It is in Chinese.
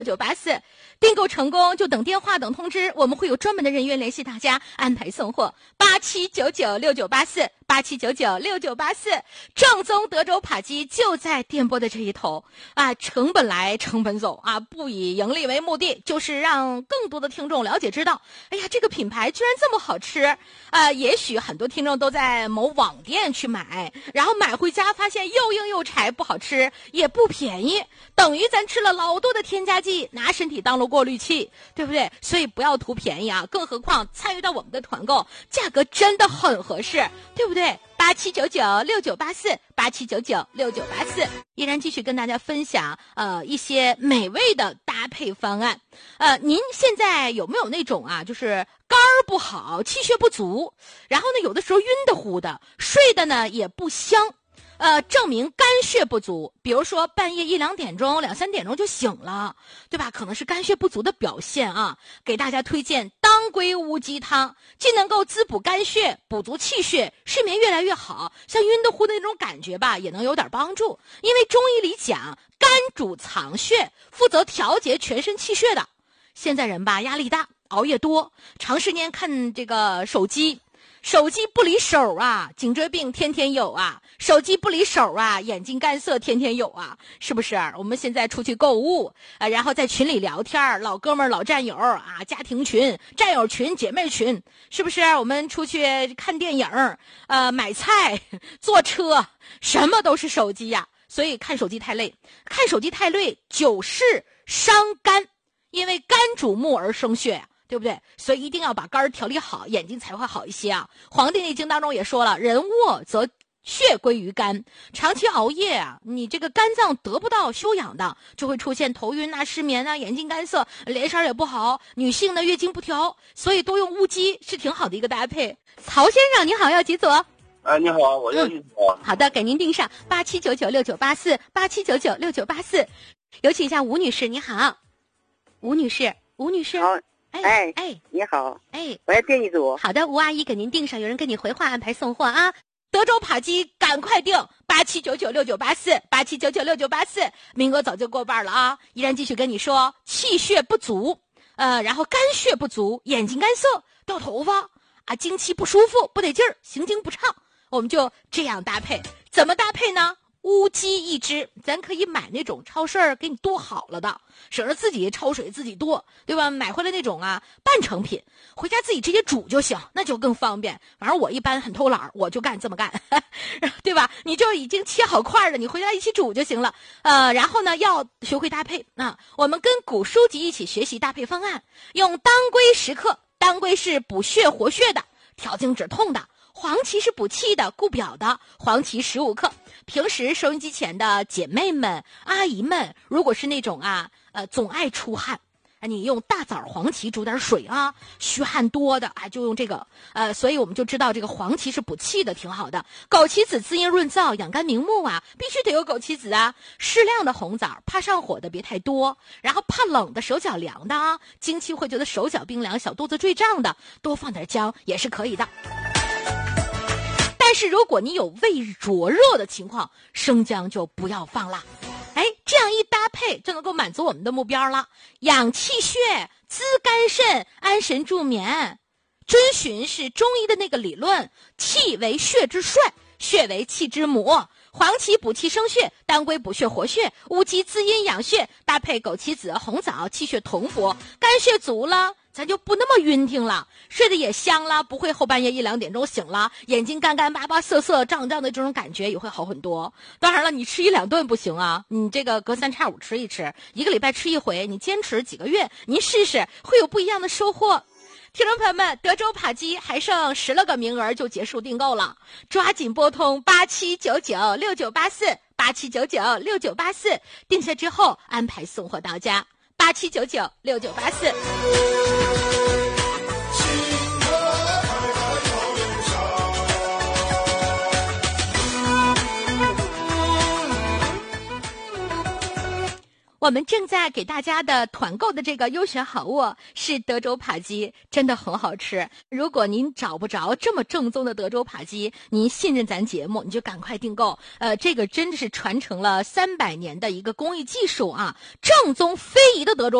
6984，订购成功就等电话等通知，我们会有专门的人员联系大家安排送货。87996984，87996984，正宗德州扒鸡就在电波的这一头啊！成本来成本走啊，不以盈利为目的，就是让更多的听众了解知道，哎呀，这个品牌居然这么好吃啊！也许很多听众都在某网店去买，然后买回家发现又硬又柴，不好吃，也不便宜，等于咱吃了老多的添加剂，拿身体当了过滤器，对不对？所以不要图便宜啊！更何况参与到我们的团购，价格真的很合适，对不对？87996984，87996984，依然继续跟大家分享一些美味的搭配方案。您现在有没有那种啊，就是肝儿不好，气血不足，然后呢有的时候晕得乎的，睡的呢也不香。证明肝血不足，比如说半夜1、2点钟、2、3点钟就醒了，对吧？可能是肝血不足的表现啊。给大家推荐当归乌鸡汤，既能够滋补肝血、补足气血，睡眠越来越好，像晕得乎的那种感觉吧，也能有点帮助。因为中医里讲，肝主藏血，负责调节全身气血的。现在人吧，压力大，熬夜多，长时间看这个手机不离手啊，颈椎病天天有啊，手机不离手啊，眼睛干涩天天有啊，是不是？我们现在出去购物然后在群里聊天，老哥们儿老战友啊，家庭群、战友群、姐妹群，是不是？我们出去看电影买菜、坐车，什么都是手机呀。所以看手机太累，久视伤肝，因为肝主目而生血呀，对不对？所以一定要把肝调理好，眼睛才会好一些啊。《黄帝内经》当中也说了，人卧则血归于肝，长期熬夜啊，你这个肝脏得不到休养的，就会出现头晕啊、失眠啊、眼睛干涩、脸色也不好。女性呢，月经不调，所以多用乌鸡是挺好的一个搭配。曹先生你好，要几组？ 你好，我要一组。 好的，给您订上87996984，87996984。有请一下吴女士，你好。吴女士。 好，你好，我要订一组。 好的，吴阿姨给您订上，有人给你回话安排送货啊。德州扒鸡赶快订87996984，87996984，名额早就过半了啊。依然继续跟你说，气血不足，然后肝血不足，眼睛干涩，掉头发啊，经期不舒服，不得劲儿，行经不畅，我们就这样搭配。怎么搭配呢？乌鸡1只，咱可以买那种超市给你剁好了的，省着自己焯水自己剁，对吧？买回来那种啊半成品，回家自己直接煮就行，那就更方便。反正我一般很偷懒，我就这么干对吧？你就已经切好块了，你回家一起煮就行了。然后呢要学会搭配啊，我们跟古书籍一起学习搭配方案，用当归10克，当归是补血活血的，调经止痛的。黄芪是补气的、固表的，黄芪15克。平时收音机前的姐妹们、阿姨们，如果是那种总爱出汗，你用大枣、黄芪煮点水啊，虚汗多的就用这个。所以我们就知道这个黄芪是补气的，挺好的。枸杞子滋阴润燥、养肝明目啊，必须得有枸杞子啊。适量的红枣，怕上火的别太多，然后怕冷的、手脚凉的啊，经期会觉得手脚冰凉、小肚子坠胀的，多放点姜也是可以的。但是如果你有胃灼热的情况，生姜就不要放了。这样一搭配就能够满足我们的目标了，养气血、滋肝肾、安神助眠。遵循是中医的那个理论，气为血之帅，血为气之母。黄芪补气生血，当归补血活血，乌鸡滋阴养血，搭配枸杞子、红枣，气血同补，肝血足了，咱就不那么晕挺了，睡得也香了，不会后半夜1、2点钟醒了，眼睛干干巴巴、涩涩胀胀的这种感觉也会好很多。当然了，你吃1、2顿不行啊，你这个隔3差5吃一吃，1个礼拜吃1回，你坚持几个月，您试试，会有不一样的收获。听众朋友们，德州扒鸡还剩10来个名额就结束订购了，抓紧拨通87996984，87996984，定下之后安排送货到家，87996984。 我们正在给大家的团购的这个优选好物是德州扒鸡，真的很好吃。如果您找不着这么正宗的德州扒鸡，您信任咱节目，你就赶快订购。这个真的是传承了300年的一个工艺技术啊，正宗非遗的德州